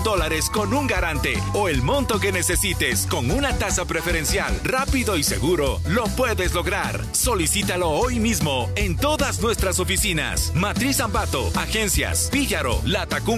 $1,000 con un garante o el monto que necesites con una tasa preferencial, rápido y seguro, lo puedes lograr. Solicítalo hoy mismo en todas nuestras oficinas. Matriz Ambato, Agencias, Píllaro, Latacunga